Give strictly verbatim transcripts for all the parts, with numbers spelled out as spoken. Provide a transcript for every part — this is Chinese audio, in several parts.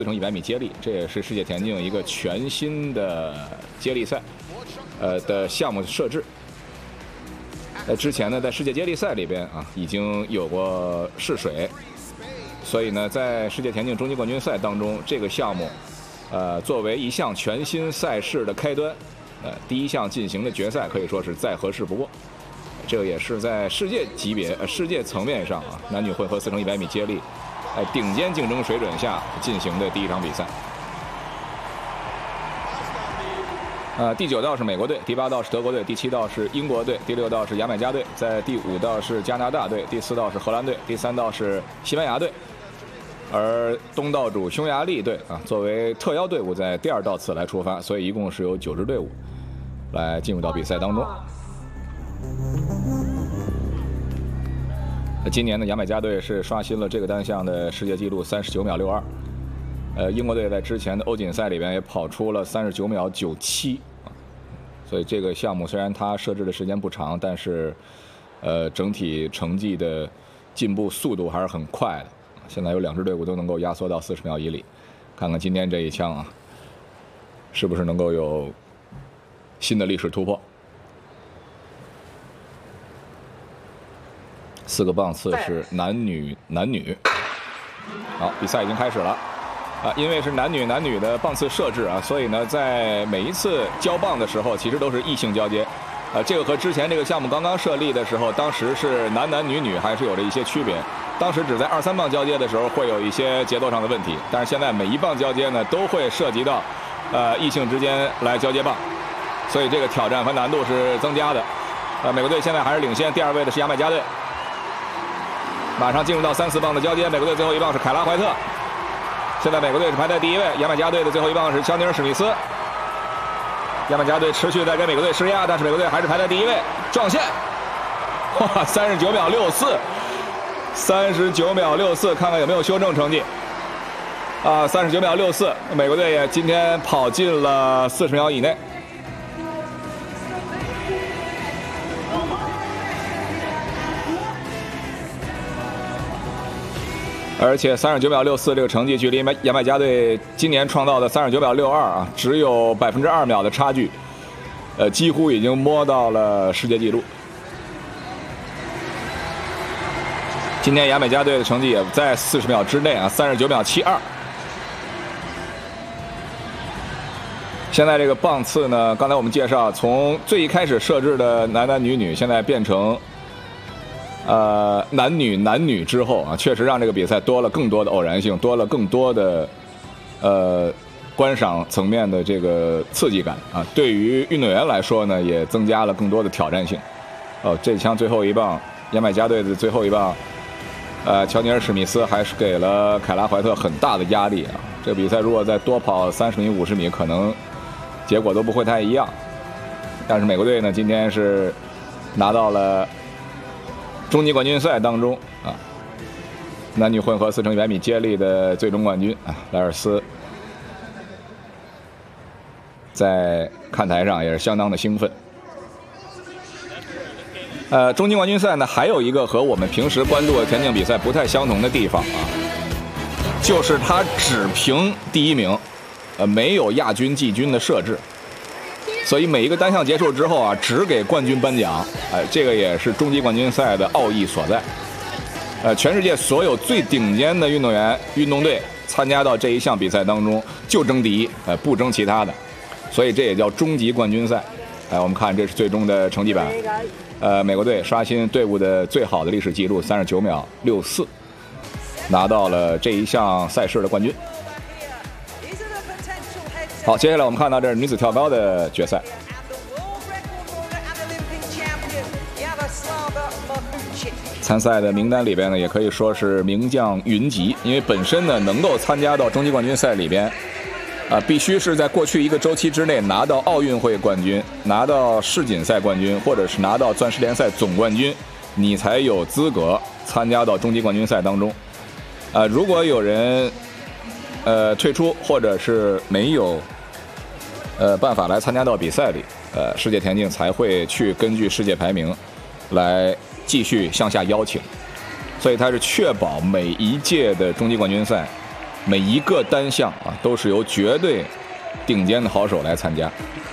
四乘一百米接力，这也是世界田径一个全新的接力赛，呃的项目设置。在之前呢，在世界接力赛里边啊，已经有过试水，所以呢，在世界田径终极冠军赛当中，这个项目，呃，作为一项全新赛事的开端，呃，第一项进行的决赛可以说是再合适不过。这个也是在世界级别、呃世界层面上啊，男女混合四乘一百米接力。在顶尖竞争水准下进行的第一场比赛。呃，第九道是美国队，第八道是德国队，第七道是英国队，第六道是牙买加队，在第五道是加拿大队，第四道是荷兰队，第三道是西班牙队。而东道主匈牙利队啊，作为特邀队伍，在第二道次来出发，所以一共是有九支队伍来进入到比赛当中。今年的牙买加队是刷新了这个单项的世界纪录三十九秒六二，呃，英国队在之前的欧锦赛里边也跑出了三十九秒九七，所以这个项目虽然它设置的时间不长，但是呃整体成绩的进步速度还是很快的。现在有两支队伍都能够压缩到四十秒以里，看看今天这一枪啊，是不是能够有新的历史突破。四个棒次是男女男女，好，比赛已经开始了啊！因为是男女男女的棒次设置啊，所以呢，在每一次交棒的时候，其实都是异性交接，啊，这个和之前这个项目刚刚设立的时候，当时是男男女女还是有着一些区别。当时只在二三棒交接的时候会有一些节奏上的问题，但是现在每一棒交接呢，都会涉及到呃异性之间来交接棒，所以这个挑战和难度是增加的。呃，美国队现在还是领先，第二位的是牙买加队。马上进入到三四棒的交接，美国队最后一棒是凯拉怀特。现在美国队是排在第一位，牙买加队的最后一棒是乔尼尔史密斯。牙买加队持续在跟美国队施压，但是美国队还是排在第一位，撞线。哇，三十九秒六四，三十九秒六四，看看有没有修正成绩。啊，三十九秒六四，美国队也今天跑进了四十秒以内。而且三十九秒六四这个成绩距离牙买加队今年创造的三十九秒六二啊，只有百分之二秒的差距，呃，几乎已经摸到了世界纪录。今年牙买加队的成绩也在四十秒之内啊，三十九秒七二。现在这个棒次呢，刚才我们介绍，从最一开始设置的男男女女，现在变成。呃，男女男女之后啊，确实让这个比赛多了更多的偶然性，多了更多的呃观赏层面的这个刺激感啊。对于运动员来说呢，也增加了更多的挑战性。哦，这枪最后一棒，牙买加队的最后一棒，呃，乔尼尔史密斯还是给了凯拉怀特很大的压力啊。这个比赛如果再多跑三十米、五十米，可能结果都不会太一样。但是美国队呢，今天是拿到了。终极冠军赛当中啊，男女混合四乘一百米接力的最终冠军啊，莱尔斯在看台上也是相当的兴奋。呃，终极冠军赛呢，还有一个和我们平时关注的田径比赛不太相同的地方啊，就是它只评第一名，呃，没有亚军、季军的设置。所以每一个单项结束之后啊，只给冠军颁奖，哎，这个也是终极冠军赛的奥义所在。呃，全世界所有最顶尖的运动员、运动队参加到这一项比赛当中，就争第一，呃，不争其他的，所以这也叫终极冠军赛。哎，我们看这是最终的成绩板，呃，美国队刷新队伍的最好的历史记录，三十九秒六四，拿到了这一项赛事的冠军。好，接下来我们看到这是女子跳高的决赛。参赛的名单里边呢，也可以说是名将云集，因为本身呢能够参加到终极冠军赛里边，啊、呃，必须是在过去一个周期之内拿到奥运会冠军、拿到世锦赛冠军，或者是拿到钻石联赛总冠军，你才有资格参加到终极冠军赛当中。啊、呃，如果有人。呃，退出或者是没有呃办法来参加到比赛里，呃，世界田径才会去根据世界排名来继续向下邀请，所以它是确保每一届的终极冠军赛每一个单项啊都是由绝对顶尖的好手来参加。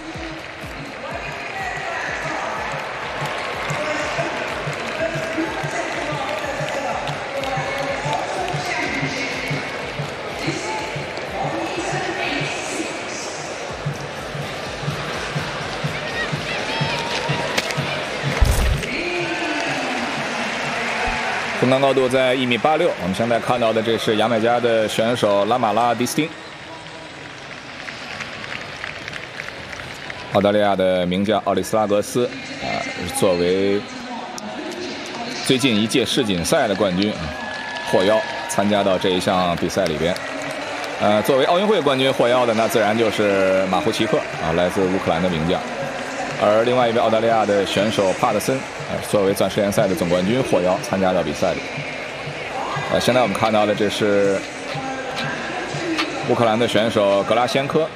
中杆高度在一米八六，我们现在看到的这是牙买加的选手拉马拉·迪斯汀，澳大利亚的名将奥利斯拉格斯啊，作为最近一届世锦赛的冠军，获邀参加到这一项比赛里边。呃，作为奥运会冠军获邀的，那自然就是马胡奇克啊，来自乌克兰的名将。而另外一位澳大利亚的选手帕特森，呃，作为钻石联赛的总冠军获邀参加到比赛里。呃，现在我们看到的这是乌克兰的选手格拉先科，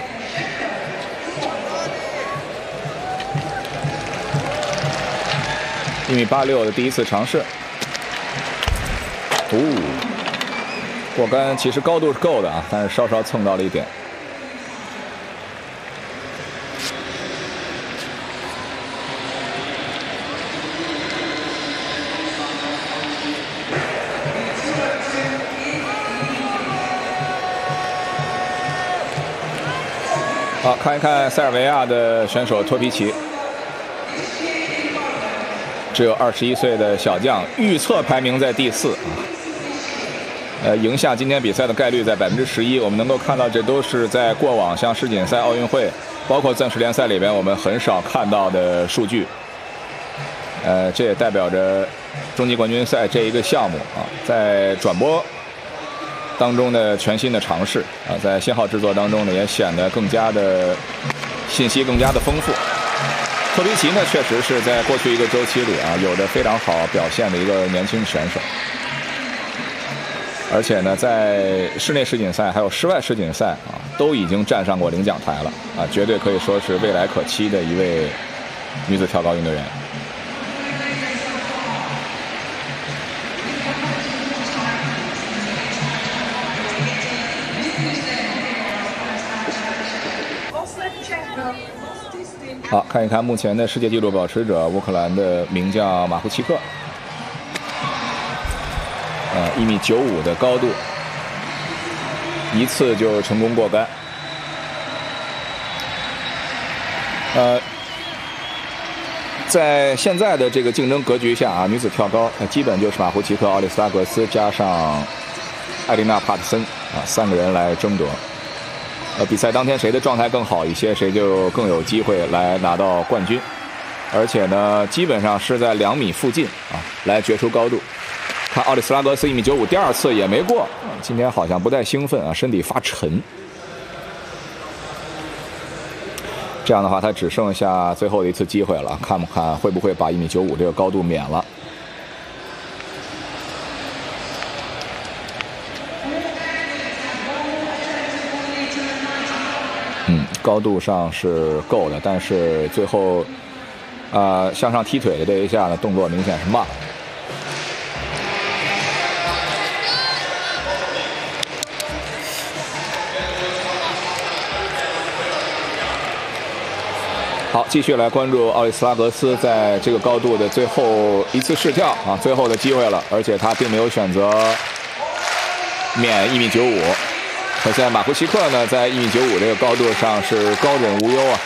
一米八六的第一次尝试，哦，过杆其实高度是够的啊，但是稍稍蹭到了一点。好，看一看塞尔维亚的选手托皮奇，只有二十一岁的小将，预测排名在第四啊，呃，赢下今天比赛的概率在百分之十一。我们能够看到，这都是在过往像世锦赛、奥运会，包括钻石联赛里边我们很少看到的数据。呃，这也代表着终极冠军赛这一个项目啊，在转播当中的全新的尝试啊，在信号制作当中呢，也显得更加的信息更加的丰富。托皮奇呢，确实是在过去一个周期里啊，有着非常好表现的一个年轻选手，而且呢，在室内世锦赛还有室外世锦赛啊，都已经站上过领奖台了啊，绝对可以说是未来可期的一位女子跳高运动员。好，看一看目前的世界纪录保持者乌克兰的名将马胡奇克，呃，一米九五的高度，一次就成功过杆。呃，在现在的这个竞争格局下啊，女子跳高，呃、基本就是马胡奇克、奥利斯拉格斯加上艾丽娜·帕特森啊三个人来争夺。呃，比赛当天谁的状态更好一些，谁就更有机会来拿到冠军。而且呢，基本上是在两米附近啊来决出高度。看奥利斯拉格斯一米九五，第二次也没过，今天好像不太兴奋啊，身体发沉。这样的话，他只剩下最后的一次机会了，看不看会不会把一米九五这个高度免了。嗯，高度上是够的，但是最后，呃，向上踢腿的这一下呢，动作明显是慢。好，继续来关注奥利斯拉格斯在这个高度的最后一次试跳啊，最后的机会了，而且他并没有选择免一米九五。可现在马胡奇克呢，在一米九五这个高度上是高枕无忧啊。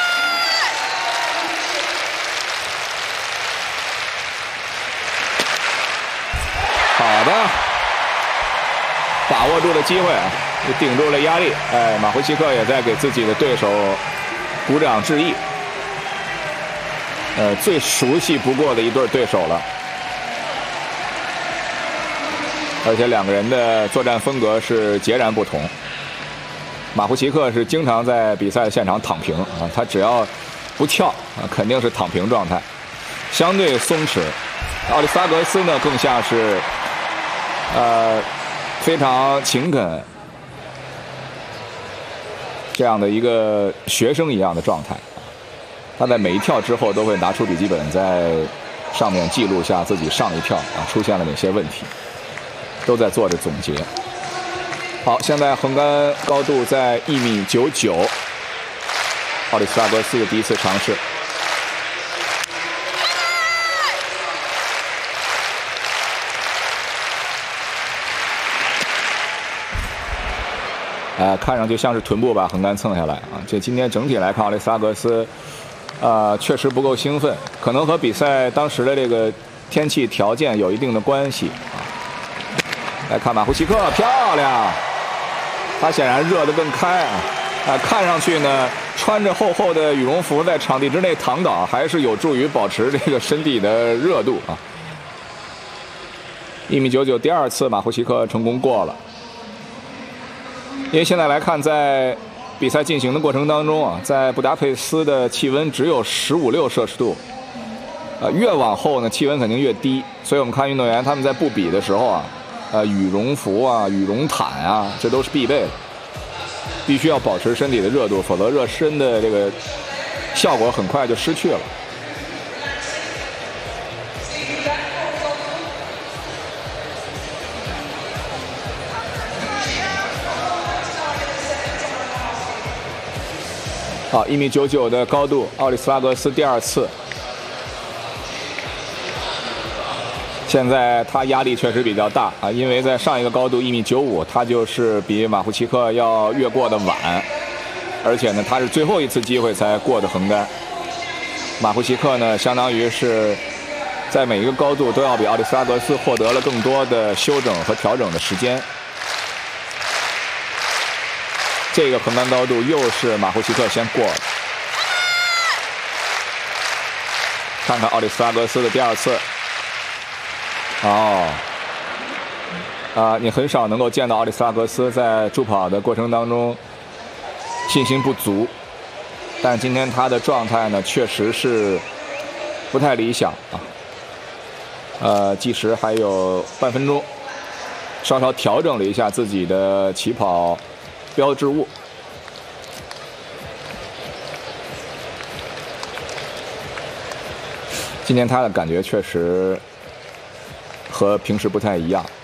好的，把握住了机会啊，顶住了压力。哎，马胡奇克也在给自己的对手鼓掌致意。呃，最熟悉不过的一对对手了。而且两个人的作战风格是截然不同。马胡奇克是经常在比赛现场躺平啊，他只要不跳啊，肯定是躺平状态，相对松弛。奥利斯拉格斯呢，更像是呃非常勤恳这样的一个学生一样的状态。他在每一跳之后都会拿出笔记本，在上面记录下自己上一跳啊出现了哪些问题。都在做着总结。 好，现在横杆高度在一米九九，奥里斯拉格斯的第一次尝试。呃，看上去像是臀部把横杆蹭下来啊。这今天整体来看，奥里斯拉格斯，呃，确实不够兴奋，可能和比赛当时的这个天气条件有一定的关系啊。来看马库奇克，漂亮，他显然热得更开啊。啊，看上去呢，穿着厚厚的羽绒服在场地之内躺倒，还是有助于保持这个身体的热度啊。一米九九，第二次马库奇克成功过了。因为现在来看，在比赛进行的过程当中啊，在布达佩斯的气温只有十五六摄氏度，呃，越往后呢，气温肯定越低。所以我们看运动员他们在不比的时候啊，呃，羽绒服啊、羽绒毯啊，这都是必备的，必须要保持身体的热度，否则热身的这个效果很快就失去了。好，一米九九的高度，奥里斯拉格斯第二次。现在他压力确实比较大啊，因为在上一个高度一米九五，他就是比马库奇克要越过的晚，而且呢，他是最后一次机会才过的横杆。马库奇克呢，相当于是在每一个高度都要比奥里斯拉格斯获得了更多的修整和调整的时间。这个横杆高度又是马库奇克先过了，看看奥里斯拉格斯的第二次。哦，啊，你很少能够见到奥里斯拉格斯在助跑的过程当中信心不足，但今天他的状态呢，确实是不太理想啊。呃，计时还有半分钟，稍稍调整了一下自己的起跑标志物。今天他的感觉确实和平时不太一样。